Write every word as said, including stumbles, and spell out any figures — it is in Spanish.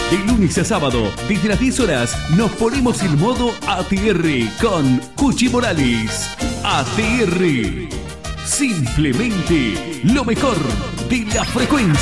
De lunes a sábado, desde las diez horas, nos ponemos en modo A T R con Cuchi Morales. A T R. Simplemente lo mejor de la frecuencia.